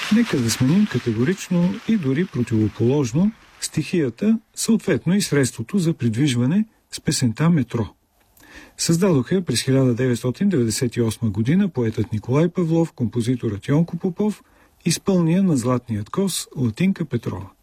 Нека да сменим категорично и дори противоположно стихията, съответно и средството за придвижване с песента «Метро». Създадоха през 1998 година поетът Николай Павлов, композиторът Йонко Попов, изпълния на Златният кос Латинка Петрова.